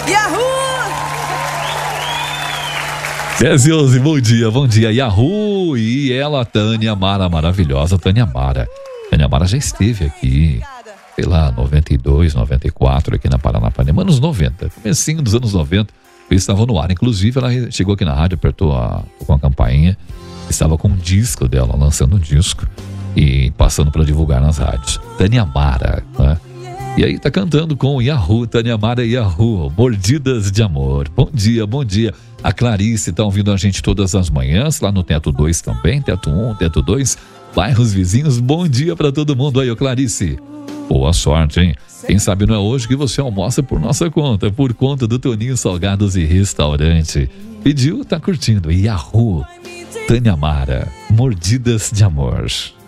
Yahoo! 10h11, bom dia, Yahoo! E ela, Tânia Mara, maravilhosa, Tânia Mara. Tânia Mara já esteve aqui, sei lá, 92, 94, aqui na Paranapanema, anos 90, comecinho dos anos 90, eu estava no ar, inclusive ela chegou aqui na rádio, apertou com a campainha, estava com um disco dela, lançando um disco e passando para divulgar nas rádios. Tânia Mara, né? E aí tá cantando com o Yahoo, Tânia Mara e Yahoo, Mordidas de Amor. Bom dia, bom dia. A Clarice tá ouvindo a gente todas as manhãs, lá no Teto 2 também, Teto 1, Teto 2, bairros vizinhos. Bom dia pra todo mundo aí, ô Clarice. Boa sorte, hein? Quem sabe não é hoje que você almoça por nossa conta, por conta do Toninho Salgados e Restaurante. Pediu, tá curtindo. Yahoo, Tânia Mara, Mordidas de Amor.